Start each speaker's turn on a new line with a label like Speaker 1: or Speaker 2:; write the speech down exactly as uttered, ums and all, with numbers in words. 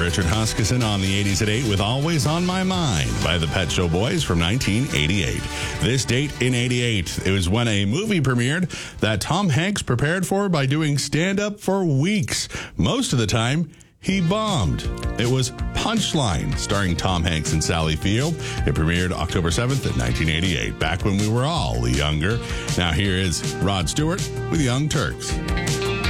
Speaker 1: Richard Huskisson on the eighties at eight with Always on My Mind by the Pet Show Boys from nineteen eighty-eight. This date in eighty-eight, it was when a movie premiered that Tom Hanks prepared for by doing stand-up for weeks. Most of the time, he bombed. It was Punchline, starring Tom Hanks and Sally Field. It premiered October seventh of nineteen eighty-eight, back when we were all younger. Now here is Rod Stewart with Young Turks.